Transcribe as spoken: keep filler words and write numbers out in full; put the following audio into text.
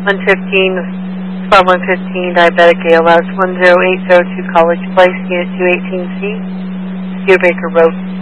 one fifteen, twelve one fifteen, diabetic A L S, one zero eight zero two College Place, Unit two eighteen C, Studebaker Road.